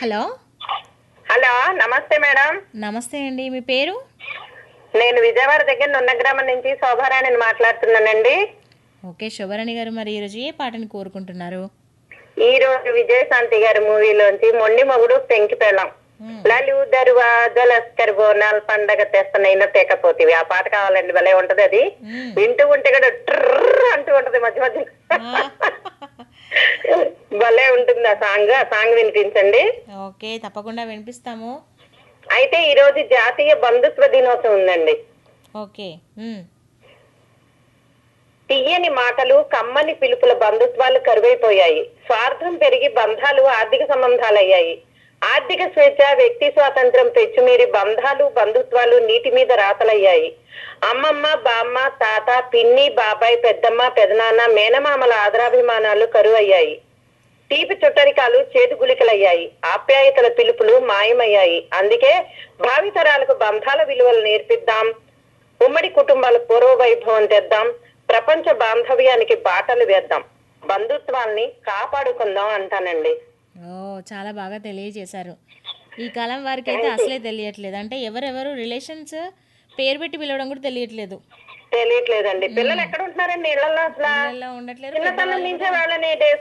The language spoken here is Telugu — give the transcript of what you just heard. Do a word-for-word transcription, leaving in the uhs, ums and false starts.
హలో హలో, నమస్తే మేడం. నమస్తే అండి, మీ పేరు? నేను విజయవాడ దగ్గర నున్న గ్రామం నుంచి శోభారాణిని మాట్లాడుతున్నానండి. ఓకే శోభారాణి గారు, మరి ఈరోజు ఏ పాటని కోరుకుంటున్నారు? ఈ రోజు విజయశాంతి గారి మూవీలోంచి మొండి మొగుడు పెంకి పెళ్ళం లలు దరువాదలస్కర్ బోనాలు పండగ తెస్తనైనా తెకపోతేవి ఆ పాట కావాలండి. భలే ఉంటది అది. వింటూ ఉంటే కూడా ట్రర్ అంటూ ఉంటది మధ్య మధ్య. భలే ఉంటుంది ఆ సాంగ్. ఆ సాంగ్ వినిపించండి. ఓకే, తప్పకుండా వినిపిస్తాము. అయితే ఈ రోజు జాతీయ బంధుత్వ దినోత్సవం ఉందండి. ఓకే. తీయని మాటలు, కమ్మని పిలుపుల బంధుత్వాలు కరువైపోయాయి. స్వార్థం పెరిగి బంధాలు ఆర్థిక సంబంధాలు అయ్యాయి. ఆర్థిక స్వేచ్ఛ, వ్యక్తి స్వాతంత్రం పెచ్చుమీరి బంధాలు, బంధుత్వాలు నీటి మీద రాతలయ్యాయి. అమ్మమ్మ, బామ్మ, తాత, పిన్ని, బాబాయ్, పెద్దమ్మ, పెదనాన్న, మేనమామల ఆదరాభిమానాలు కరువయ్యాయి. తీపి చుట్టరికాలు చేదు గులికలయ్యాయి. ఆప్యాయతల పిలుపులు మాయమయ్యాయి. అందుకే భావితరాలకు బంధాల విలువలు నేర్పిద్దాం. ఉమ్మడి కుటుంబాల పూర్వ వైభవం తెద్దాం. ప్రపంచ బాంధవ్యానికి బాటలు వేద్దాం. బంధుత్వాల్ని కాపాడుకుందాం అంటానండి. ఓ, చాలా బాగా తెలియజేశారు. ఈ కాలం వారికి అయితే అసలే తెలియట్లేదు. అంటే ఎవరెవరు రిలేషన్స్ పేరు పెట్టి పిలవడం కూడా తెలియట్లేదు. తెలియట్లేదండి. పిల్లలు ఎక్కడ ఉంటున్నారండి ఇళ్లలో? అసలు ఉండట్లేదు. చిన్నతనం నుంచే వాళ్ళని